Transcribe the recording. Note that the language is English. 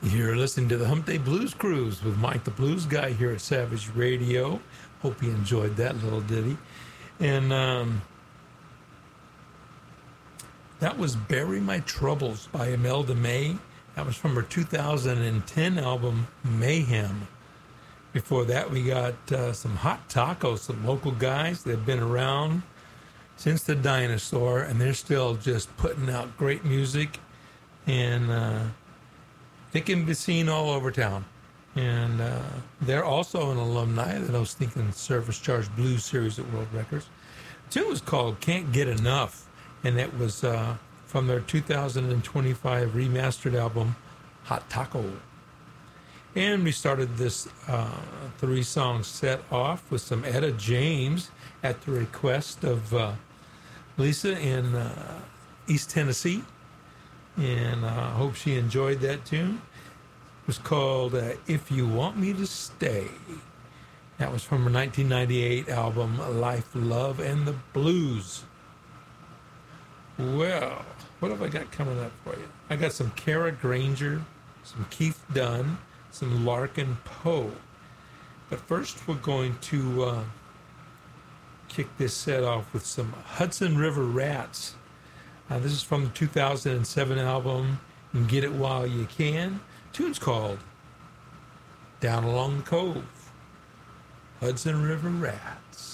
You're listening to the Hump Day Blues Cruise with Mike the Blues Guy here at Savage Radio. Hope you enjoyed that little ditty. And that was Bury My Troubles by Imelda May. That was from her 2010 album, Mayhem. Before that, we got some Hot Tacos, some local guys. They've been around since the dinosaur, and they're still just putting out great music. And they can be seen all over town. And they're also an alumni of the No Stinking Service Charge Blues series at World Records. The tune was called Can't Get Enough, and that was from their 2025 remastered album, Hot Taco. And we started this three-song set off with some Etta James at the request of Lisa in East Tennessee. And I hope she enjoyed that tune. It was called If You Want Me to Stay. That was from her 1998 album, Life, Love, and the Blues. Well, what have I got coming up for you? I got some Kara Granger, some Keith Dunn, some Larkin Poe. But first, we're going to kick this set off with some Hudson River Rats. This is from the 2007 album, Get It While You Can. The tune's called Down Along the Cove. Hudson River Rats.